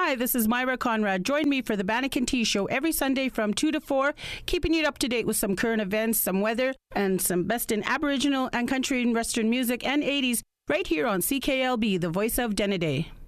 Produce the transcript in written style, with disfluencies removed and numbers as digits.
Hi, this is Myra Conrad. Join me for the Banneker Tea Show every Sunday from 2 to 4, keeping you up to date with some current events, some weather, and some best in Aboriginal and country and Western music and 80s right here on CKLB, the voice of Denneday.